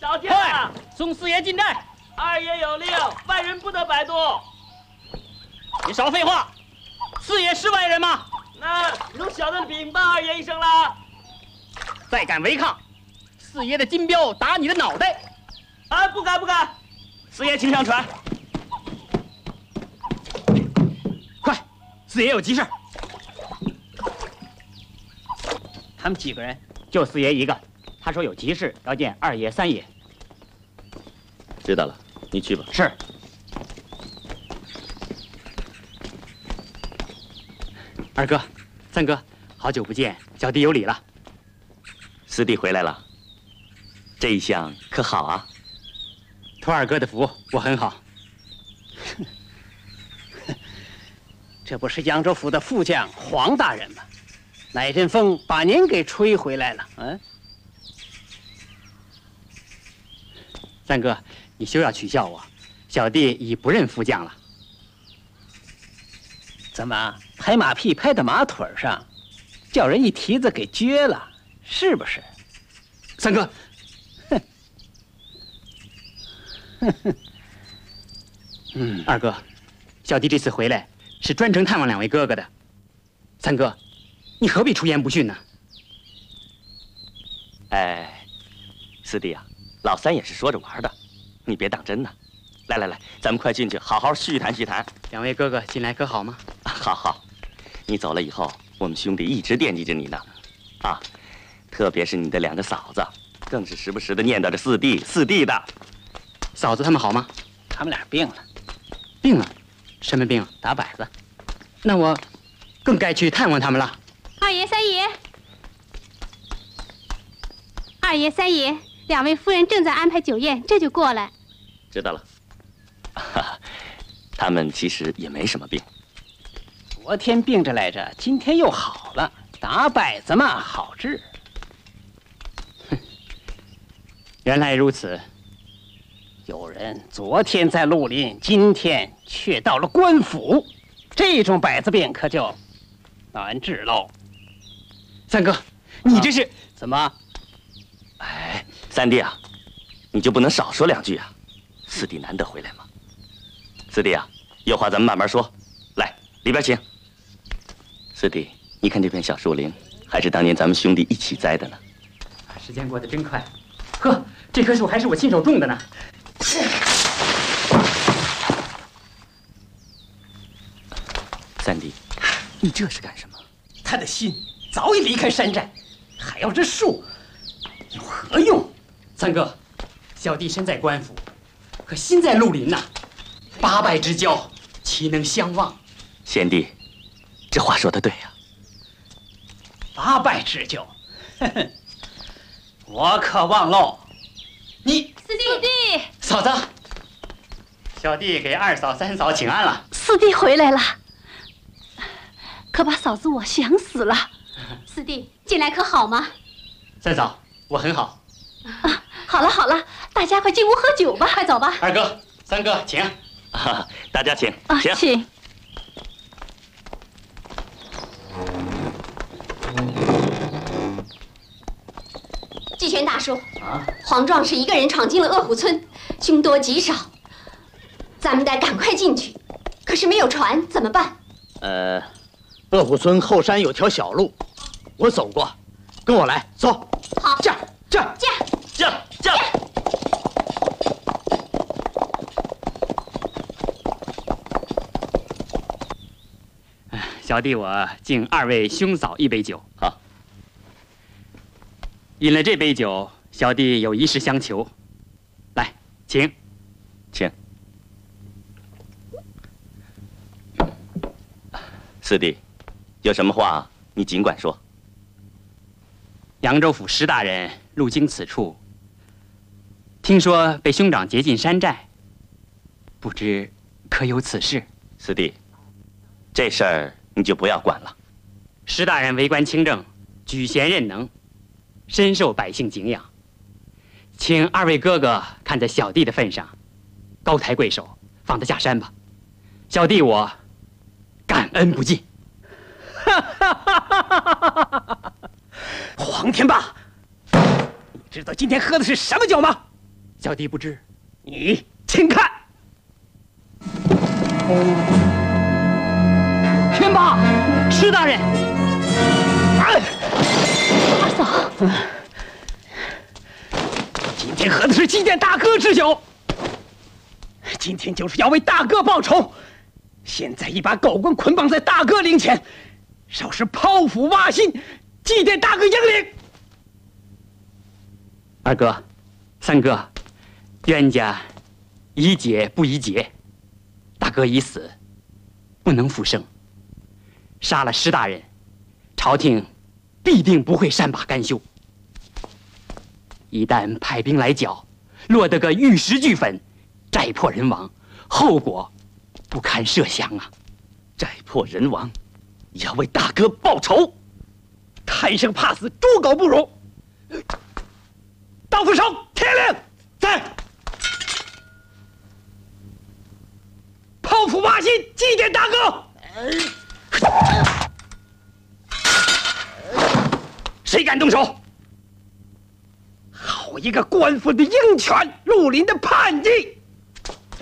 找见了， 送四爷进寨。 二爷有令，外人不得摆渡。 你少废话，四爷是外人吗？ 那有小的禀报二爷一声啦。 再敢违抗，四爷的金镖打你的脑袋！ 啊，不敢不敢。 四爷，请上船。快，四爷有急事。 他们几个人？ 就四爷一个。他说有急事要见二爷、三爷。 知道了，你去吧。 是。二哥、三哥，好久不见，小弟有礼了。 四弟回来了，这一向可好啊？ 托二哥的福，我很好。 这不是扬州府的副将黄大人吗？哪阵风把您给吹回来了？嗯。 三哥，你休要取笑我，小弟已不任副将了。 怎么拍马屁拍到马腿上，叫人一蹄子给撅了，是不是？ 三哥，二哥，小弟这次回来是专程探望两位哥哥的。三哥，你何必出言不逊呢？ 哎，四弟啊，老三也是说着玩的，你别当真呐。来来来，咱们快进去，好好叙谈叙谈。 两位哥哥近来可好吗？ 好好，你走了以后，我们兄弟一直惦记着你呢。啊，特别是你的两个嫂子，更是时不时的念叨着四弟的。 嫂子他们好吗？ 他们俩病了。 病了？什么病？ 打摆子。 那我更该去探望他们了。 二爷、三爷，二爷、三爷，两位夫人正在安排酒宴，这就过来。 知道了。他们其实也没什么病。 昨天病着来着，今天又好了。打摆子嘛，好治。 原来如此。 有人昨天在绿林，今天却到了官府，这种摆子病可就难治喽。 三哥，你这是怎么？ 哎，三弟啊，你就不能少说两句啊？四弟难得回来嘛。四弟啊，有话咱们慢慢说。来，里边请。四弟，你看这片小树林，还是当年咱们兄弟一起栽的呢。 时间过得真快。呵，这棵树还是我亲手种的呢。 三弟，你这是干什么？ 他的心早已离开山寨，还要这树，有何用？ 三哥，小弟身在官府，可心在绿林呐。八拜之交，岂能相忘？ 贤弟，这话说得对呀。 八拜之交，我可忘喽。 你四弟， 嫂子，小弟给二嫂、三嫂请安了。 四弟回来了，可把嫂子我想死了。四弟近来可好吗？ 三嫂，我很好。 啊，好了好了，大家快进屋喝酒吧，快走吧。 二哥、三哥，请。 啊，大家请， 请。请。季全大叔，黄壮士一个人闯进了恶虎村，凶多吉少，咱们得赶快进去。可是没有船，怎么办？ 恶虎村后山有条小路，我走过，跟我来，走。 好， 驾！ 小弟我敬二位兄嫂一杯酒。 好。 饮了这杯酒，小弟有一事相求。来，请。 请。四弟，有什么话你尽管说。 扬州府石大人路经此处，听说被兄长劫进山寨，不知可有此事？ 四弟，这事儿你就不要管了。 石大人为官清正，举贤任能，深受百姓敬仰。请二位哥哥看在小弟的份上，高抬贵手，放他下山吧。小弟我感恩不尽。 黄天霸，你知道今天喝的是什么酒吗？ 小弟不知。 你请看。 天霸，施大人。 二嫂， 今天喝的是祭奠大哥之酒，今天就是要为大哥报仇。现在一把狗棍捆绑在大哥灵前，稍时剖腹挖心，祭奠大哥英灵。 二哥，三哥，冤家宜解不宜结，大哥已死，不能复生。杀了施大人，朝廷必定不会善罢甘休。一旦派兵来剿，落得个玉石俱焚，寨破人亡，后果不堪设想啊！ 寨破人亡，也要为大哥报仇。 贪生怕死，猪狗不如。刀斧手，天令，在。剖腹挖心，祭奠大哥。 谁敢动手？ 好一个官府的鹰犬，绿林的叛逆！